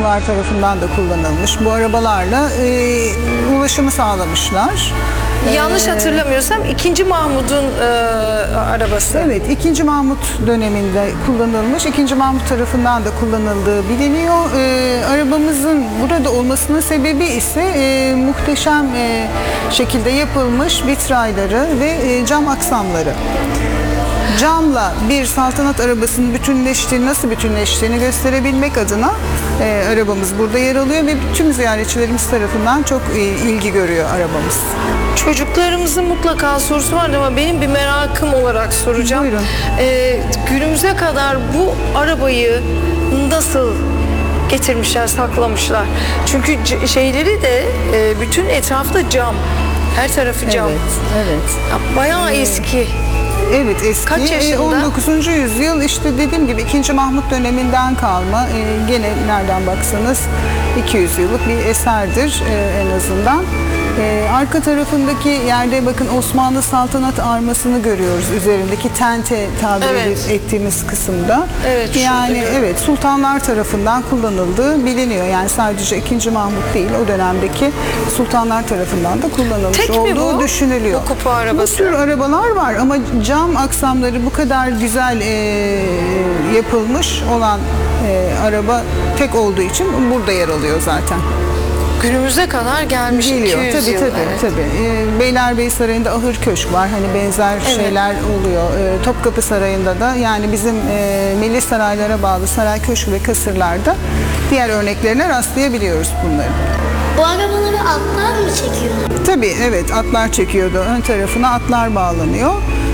süvar tarafından da kullanılmış. Bu arabalarla ulaşımı sağlamışlar. Yanlış hatırlamıyorsam 2. Mahmud'un arabası. Evet, 2. Mahmut döneminde kullanılmış. 2. Mahmut tarafından da kullanıldığı biliniyor. Arabamızın burada olmasının sebebi ise muhteşem şekilde yapılmış vitrayları ve cam aksamları. Camla bir saltanat arabasının nasıl bütünleştiğini gösterebilmek adına arabamız burada yer alıyor ve tüm ziyaretçilerimiz tarafından çok ilgi görüyor arabamız. Çocuklarımızın mutlaka sorusu vardı ama benim bir merakım olarak soracağım. Buyurun. Günümüze kadar bu arabayı nasıl getirmişler, saklamışlar? Çünkü şeyleri de bütün etrafta cam. Her tarafı cam. Evet, evet. Ya, bayağı eski. Evet, eski. Kaç yaşında? 19. yüzyıl işte dediğim gibi 2. Mahmut döneminden kalma. Gene nereden baksanız 200 yıllık bir eserdir en azından. Arka tarafındaki yerde bakın Osmanlı saltanat armasını görüyoruz. Üzerindeki tente tabiri ettiğimiz kısımda. Evet, yani evet, sultanlar tarafından kullanıldığı biliniyor. Yani sadece 2. Mahmut değil, o dönemdeki sultanlar tarafından da kullanılmış olduğu düşünülüyor. Bu kupa arabası. Bu tür arabalar var ama cam aksamları bu kadar güzel yapılmış olan araba tek olduğu için burada yer alıyor zaten. Günümüze kadar gelmiş. Geliyor. 200 yıl. Tabii. Beylerbeyi Sarayı'nda ahır köşk var. Hani benzer şeyler oluyor. Topkapı Sarayı'nda da yani bizim milli saraylara bağlı saray köşk ve kasırlarda diğer örneklerine rastlayabiliyoruz bunları. Bu arabaları atlar mı çekiyor? Tabii evet, atlar çekiyordu. Ön tarafına atlar bağlanıyor.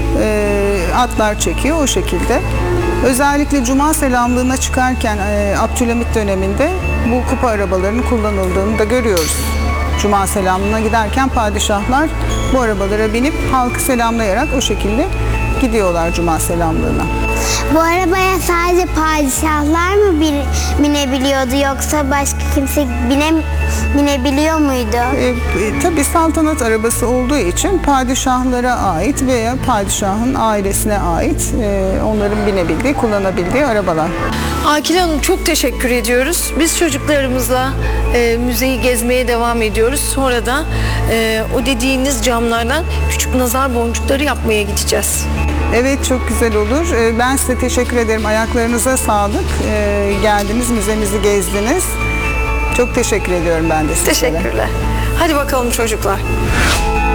Atlar çekiyor o şekilde. Özellikle Cuma selamlığına çıkarken Abdülhamit döneminde bu kupa arabalarının kullanıldığını da görüyoruz. Cuma selamlığına giderken padişahlar bu arabalara binip halkı selamlayarak o şekilde gidiyorlar Cuma selamlığına. Bu arabaya sadece padişahlar mı binebiliyordu yoksa başka kimse binebiliyor muydu? Tabii saltanat arabası olduğu için padişahlara ait veya padişahın ailesine ait onların binebildiği, kullanabildiği arabalar. Akile Hanım, çok teşekkür ediyoruz. Biz çocuklarımızla müzeyi gezmeye devam ediyoruz. Sonra da o dediğiniz camlardan küçük nazar boncukları yapmaya gideceğiz. Evet, çok güzel olur. Ben size teşekkür ederim. Ayaklarınıza sağlık. Geldiniz, müzemizi gezdiniz. Çok teşekkür ediyorum ben de sizlere. Teşekkürler. Hadi bakalım çocuklar.